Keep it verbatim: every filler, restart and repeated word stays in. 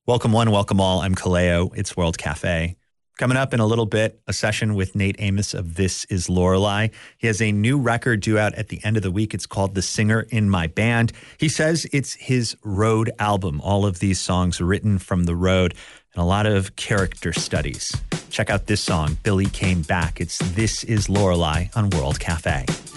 Welcome one, welcome all. I'm Kaleo. It's World Cafe. Coming up in a little bit, a session with Nate Amos of This Is Lorelei. He has a new record due out at the end of the week. It's called The Singer in My Band. He says it's his road album. All of these songs written from the road and a lot of character studies. Check out this song, Billy Came Back. It's This Is Lorelei on World Cafe.